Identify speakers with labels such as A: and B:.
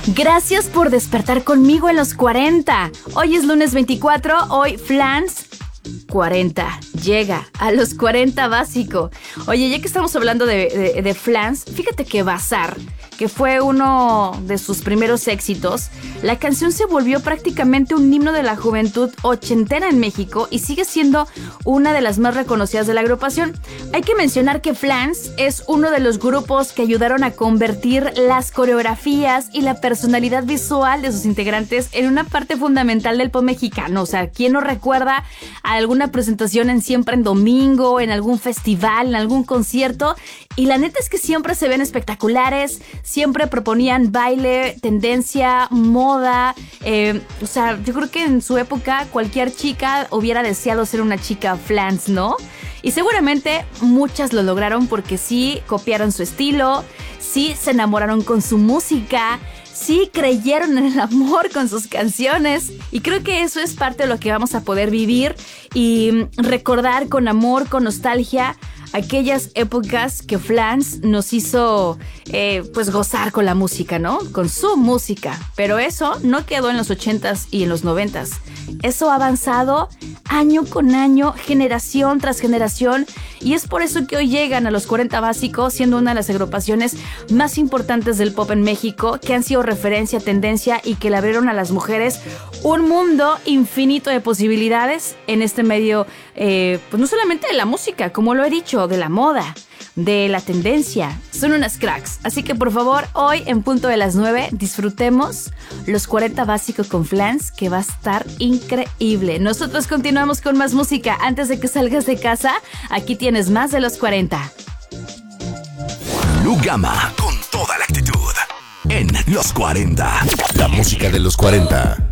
A: Gracias por despertar conmigo en los 40. Hoy es lunes 24, hoy Flans 40. Llega a los 40 básico. Oye, ya que estamos hablando de Flans, fíjate que Bazar, que fue uno de sus primeros éxitos, la canción se volvió prácticamente un himno de la juventud ochentera en México y sigue siendo una de las más reconocidas de la agrupación. Hay que mencionar que Flans es uno de los grupos que ayudaron a convertir las coreografías y la personalidad visual de sus integrantes en una parte fundamental del pop mexicano. O sea, ¿quién no recuerda a alguna presentación en Siempre en Domingo, en algún festival, en algún concierto? Y la neta es que siempre se ven espectaculares, siempre proponían baile, tendencia, moda. O sea, yo creo que en su época cualquier chica hubiera deseado ser una chica Flans, ¿no? Y seguramente muchas lo lograron porque sí copiaron su estilo, sí se enamoraron con su música, sí creyeron en el amor con sus canciones. Y creo que eso es parte de lo que vamos a poder vivir y recordar con amor, con nostalgia, aquellas épocas que Flans nos hizo pues gozar con la música, ¿no? Con su música. Pero eso no quedó en los 80s y en los 90s. Eso ha avanzado año con año, generación tras generación, y es por eso que hoy llegan a los 40 básicos, siendo una de las agrupaciones más importantes del pop en México, que han sido referencia, tendencia y que le abrieron a las mujeres un mundo infinito de posibilidades en este medio, pues no solamente de la música, como lo he dicho, de la moda, de la tendencia. Son unas cracks. Así que por favor, hoy en punto de las 9 disfrutemos los 40 básicos con Flans, que va a estar increíble. Nosotros continuamos con más música. Antes de que salgas de casa, aquí tienes más de los 40.
B: Lugama, con toda la actitud en los 40. La música de los 40.